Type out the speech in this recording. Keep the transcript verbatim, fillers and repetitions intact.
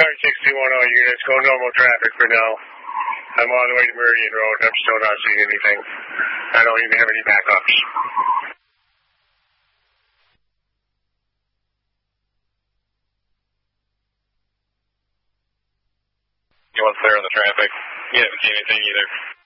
Fire sixty-one all units, go normal traffic for now. I'm on the way to Meridian Road. I'm still not seeing anything. I don't even have any backups. You want clear on the traffic? You haven't seen anything either.